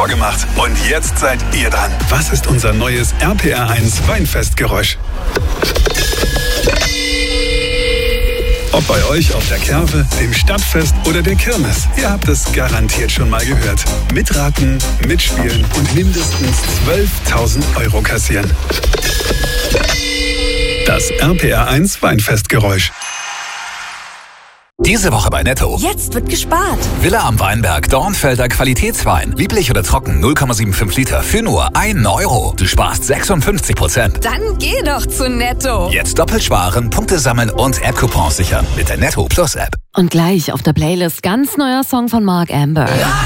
vorgemacht. Und jetzt seid ihr dran. Was ist unser neues RPR1 Weinfestgeräusch? Ob bei euch auf der Kerwe, dem Stadtfest oder der Kirmes, ihr habt es garantiert schon mal gehört. Mitraten, mitspielen und mindestens 12.000 € kassieren. Das RPR1 Weinfestgeräusch. Diese Woche bei Netto. Jetzt wird gespart. Villa am Weinberg, Dornfelder Qualitätswein. Lieblich oder trocken, 0,75 Liter für nur 1 €. Du sparst 56%. Dann geh doch zu Netto. Jetzt doppelt sparen, Punkte sammeln und App-Coupons sichern mit der Netto Plus App. Und gleich auf der Playlist ganz neuer Song von Mark Amber.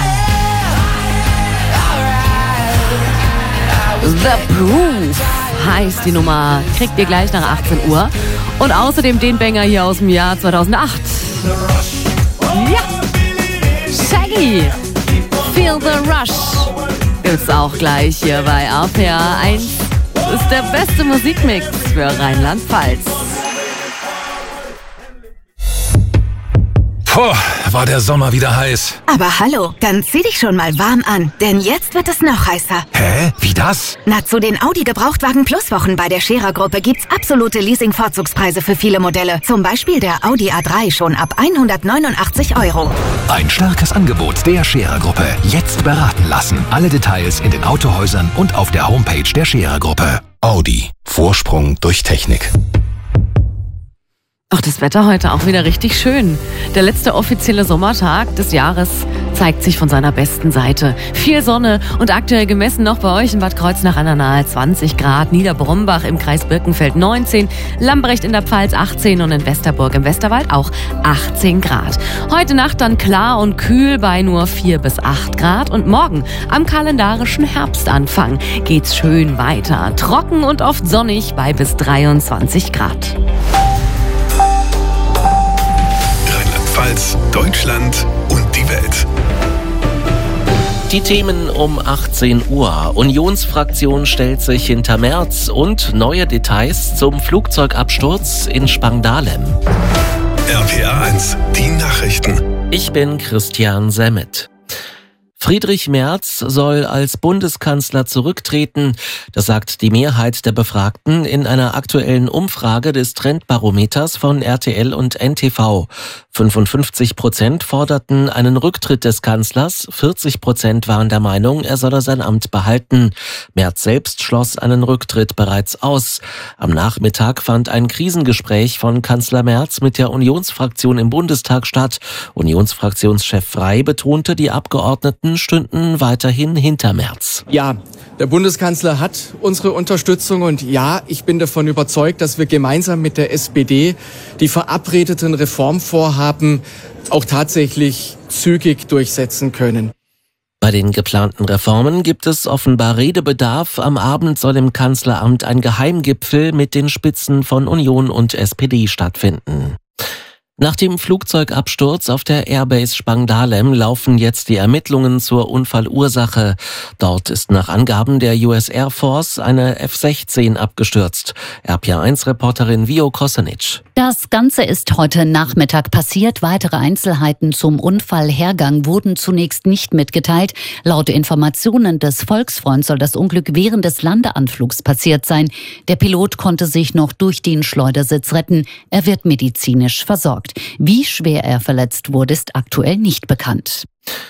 The Proof heißt die Nummer. Kriegt ihr gleich nach 18 Uhr. Und außerdem den Banger hier aus dem Jahr 2008. Ja! Shaggy! Feel the Rush! Gibt's auch gleich hier bei RPR1. Das ist der beste Musikmix für Rheinland-Pfalz. Puh, war der Sommer wieder heiß. Aber hallo, dann zieh dich schon mal warm an, denn jetzt wird es noch heißer. Hä? Wie das? Na, zu den Audi Gebrauchtwagen Plus Wochen bei der Scherer Gruppe gibt's absolute Leasing-Vorzugspreise für viele Modelle. Zum Beispiel der Audi A3 schon ab 189 €. Ein starkes Angebot der Scherer Gruppe. Jetzt beraten lassen. Alle Details in den Autohäusern und auf der Homepage der Scherer Gruppe. Audi. Vorsprung durch Technik. Ach, das Wetter heute auch wieder richtig schön. Der letzte offizielle Sommertag des Jahres zeigt sich von seiner besten Seite. Viel Sonne und aktuell gemessen noch bei euch in Bad Kreuznach-an-der-Nahe 20 Grad, Niederbrombach im Kreis Birkenfeld 19, Lambrecht in der Pfalz 18 und in Westerburg im Westerwald auch 18 Grad. Heute Nacht dann klar und kühl bei nur 4 bis 8 Grad und morgen am kalendarischen Herbstanfang geht's schön weiter. Trocken und oft sonnig bei bis 23 Grad. Rheinland-Pfalz, Deutschland und die Welt. Die Themen um 18 Uhr. Unionsfraktion stellt sich hinter Merz und neue Details zum Flugzeugabsturz in Spangdahlem. RPR1, die Nachrichten. Ich bin Christian Semmet. Friedrich Merz soll als Bundeskanzler zurücktreten. Das sagt die Mehrheit der Befragten in einer aktuellen Umfrage des Trendbarometers von RTL und NTV. 55% forderten einen Rücktritt des Kanzlers, 40% waren der Meinung, er solle sein Amt behalten. Merz selbst schloss einen Rücktritt bereits aus. Am Nachmittag fand ein Krisengespräch von Kanzler Merz mit der Unionsfraktion im Bundestag statt. Unionsfraktionschef Frey betonte, die Abgeordneten stünden weiterhin hinter Merz. Ja, der Bundeskanzler hat unsere Unterstützung und ja, ich bin davon überzeugt, dass wir gemeinsam mit der SPD die verabredeten Reformvorhaben auch tatsächlich zügig durchsetzen können. Bei den geplanten Reformen gibt es offenbar Redebedarf. Am Abend soll im Kanzleramt ein Geheimgipfel mit den Spitzen von Union und SPD stattfinden. Nach dem Flugzeugabsturz auf der Airbase Spangdahlem laufen jetzt die Ermittlungen zur Unfallursache. Dort ist nach Angaben der US Air Force eine F-16 abgestürzt. RPR1-Reporterin Vio Kosanic. Das Ganze ist heute Nachmittag passiert. Weitere Einzelheiten zum Unfallhergang wurden zunächst nicht mitgeteilt. Laut Informationen des Volksfreunds soll das Unglück während des Landeanflugs passiert sein. Der Pilot konnte sich noch durch den Schleudersitz retten. Er wird medizinisch versorgt. Wie schwer er verletzt wurde, ist aktuell nicht bekannt.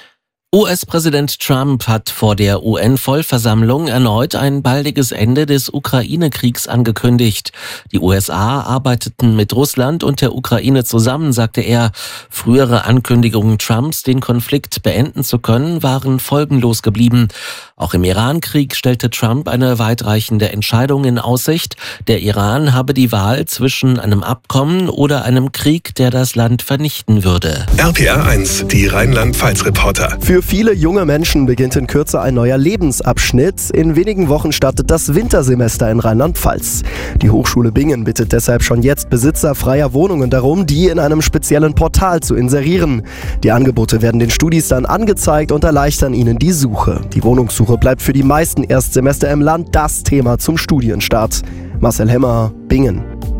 US-Präsident Trump hat vor der UN-Vollversammlung erneut ein baldiges Ende des Ukraine-Kriegs angekündigt. Die USA arbeiteten mit Russland und der Ukraine zusammen, sagte er. Frühere Ankündigungen Trumps, den Konflikt beenden zu können, waren folgenlos geblieben. Auch im Iran-Krieg stellte Trump eine weitreichende Entscheidung in Aussicht. Der Iran habe die Wahl zwischen einem Abkommen oder einem Krieg, der das Land vernichten würde. RPR1, die Rheinland-Pfalz-Reporter. Für viele junge Menschen beginnt in Kürze ein neuer Lebensabschnitt. In wenigen Wochen startet das Wintersemester in Rheinland-Pfalz. Die Hochschule Bingen bittet deshalb schon jetzt Besitzer freier Wohnungen darum, die in einem speziellen Portal zu inserieren. Die Angebote werden den Studis dann angezeigt und erleichtern ihnen die Suche. Die Wohnungssuche bleibt für die meisten Erstsemester im Land das Thema zum Studienstart. Marcel Hemmer, Bingen.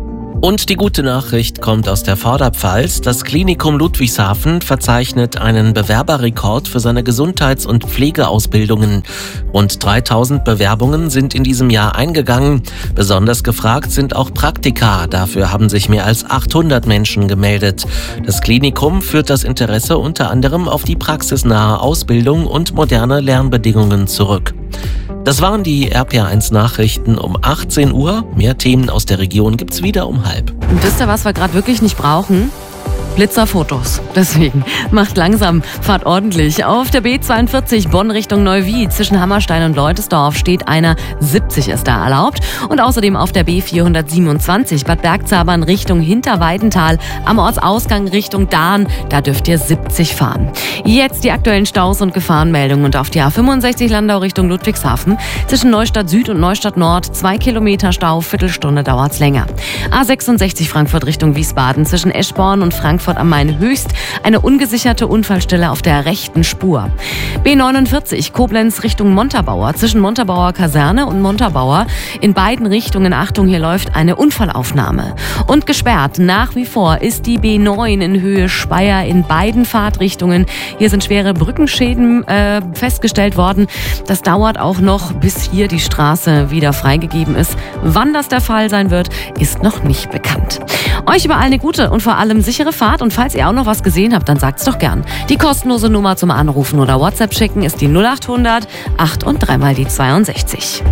Und die gute Nachricht kommt aus der Vorderpfalz. Das Klinikum Ludwigshafen verzeichnet einen Bewerberrekord für seine Gesundheits- und Pflegeausbildungen. Rund 3000 Bewerbungen sind in diesem Jahr eingegangen. Besonders gefragt sind auch Praktika. Dafür haben sich mehr als 800 Menschen gemeldet. Das Klinikum führt das Interesse unter anderem auf die praxisnahe Ausbildung und moderne Lernbedingungen zurück. Das waren die RPA1 Nachrichten um 18 Uhr. Mehr Themen aus der Region gibt's wieder um 12:30. Und wisst ihr, was wir gerade wirklich nicht brauchen? Blitzerfotos. Deswegen macht langsam, fahrt ordentlich. Auf der B42 Bonn Richtung Neuwied zwischen Hammerstein und Leutesdorf steht einer, 70 ist da erlaubt. Und außerdem auf der B427 Bad Bergzabern Richtung Hinterweidenthal am Ortsausgang Richtung Dahn, da dürft ihr 70 fahren. Jetzt die aktuellen Staus und Gefahrenmeldungen. Und auf die A65 Landau Richtung Ludwigshafen zwischen Neustadt Süd und Neustadt Nord 2 Kilometer Stau, Viertelstunde dauert's länger. A66 Frankfurt Richtung Wiesbaden zwischen Eschborn und Frankfurt am Main Höchst eine ungesicherte Unfallstelle auf der rechten Spur. B49 Koblenz Richtung Montabaur zwischen Montabaur Kaserne und Montabaur in beiden Richtungen. Achtung, hier läuft eine Unfallaufnahme. Und gesperrt nach wie vor ist die B9 in Höhe Speyer in beiden Fahrtrichtungen. Hier sind schwere Brückenschäden festgestellt worden. Das dauert auch noch, bis hier die Straße wieder freigegeben ist. Wann das der Fall sein wird, ist noch nicht bekannt. Euch überall eine gute und vor allem sichere Fahrt. Und falls ihr auch noch was gesehen habt, dann sagt's doch gern. Die kostenlose Nummer zum Anrufen oder WhatsApp schicken ist die 0800 8 und 3 mal die 62.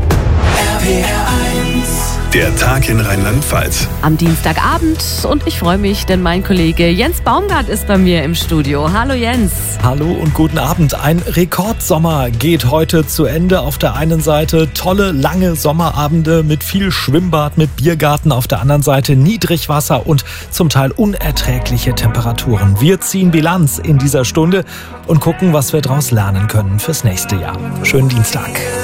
Der Tag in Rheinland-Pfalz. Am Dienstagabend und ich freue mich, denn mein Kollege Jens Baumgart ist bei mir im Studio. Hallo Jens. Hallo und guten Abend. Ein Rekordsommer geht heute zu Ende. Auf der einen Seite tolle, lange Sommerabende mit viel Schwimmbad, mit Biergarten. Auf der anderen Seite Niedrigwasser und zum Teil unerträgliche Temperaturen. Wir ziehen Bilanz in dieser Stunde und gucken, was wir daraus lernen können fürs nächste Jahr. Schönen Dienstag.